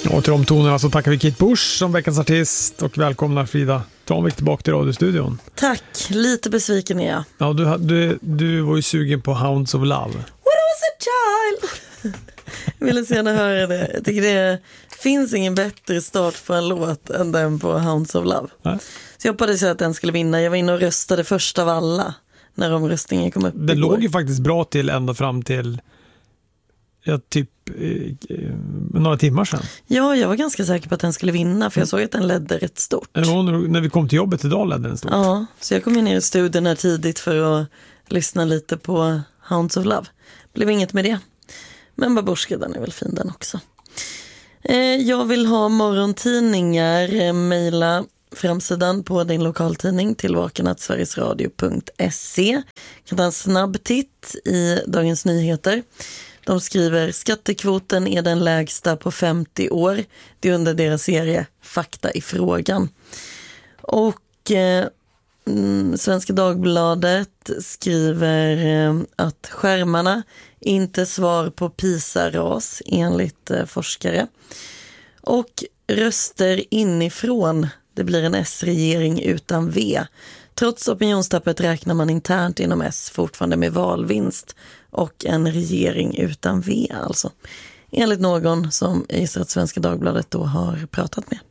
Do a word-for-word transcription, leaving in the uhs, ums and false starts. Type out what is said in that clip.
Och till de tonerna så tackar vi Kate Bush som veckans artist och välkomnar Frida Tranvik tillbaka till radiostudion. Tack, lite besviken är jag. Ja, du, du, du var ju sugen på Hounds of Love. When I was a child. Jag ville gärna höra det. Jag tycker det finns ingen bättre start på en låt än den på Hounds of Love. Äh? Så jag hoppades att den skulle vinna. Jag var inne och röstade först av alla när omröstningen kom upp. Den låg ju faktiskt bra till ända fram till ja, typ eh, några timmar sedan. Ja, jag var ganska säker på att den skulle vinna för jag såg att den ledde rätt stort. Ja, när vi kom till jobbet idag ledde den stort. Ja, så jag kom in i studion här tidigt för att lyssna lite på Hounds of Love. Blev inget med det. Men Babushka, den är väl fin den också. Eh, jag vill ha morgontidningar. Eh, maila framsidan på din lokaltidning till vakenat sverigesradio punkt se. Kan ta en snabb titt i Dagens Nyheter. De skriver skattekvoten är den lägsta på femtio år. Det är under deras serie Fakta i frågan. Och eh, Svenska Dagbladet skriver eh, att skärmarna inte svar på PISA-ras enligt eh, forskare. Och röster inifrån, det blir en S-regering utan V. Trots opinionstappet räknar man internt inom S fortfarande med valvinst och en regering utan V alltså. Enligt någon som gissar att Svenska Dagbladet då har pratat med.